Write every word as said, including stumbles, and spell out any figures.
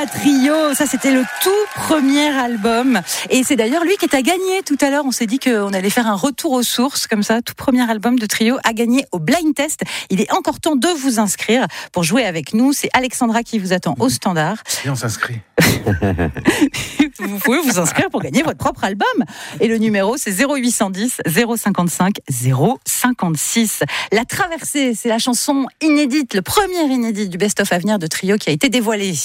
voilà, Trio, ça c'était le tout premier album. Et c'est d'ailleurs lui qui est à gagner tout à l'heure. On s'est dit qu'on allait faire un retour aux sources, comme ça, tout premier album de Trio à gagner au blind test. Il est encore temps de vous inscrire pour jouer avec nous. C'est Alexandra qui vous attend au standard. Et on s'inscrit. Vous pouvez vous inscrire pour gagner votre propre album. Et le numéro, c'est zéro huit cent dix, zéro cinquante-cinq, zéro cinquante-six. La Traversée, c'est la chanson inédite, le premier inédit du best-of à venir de Trio qui a été dévoilé.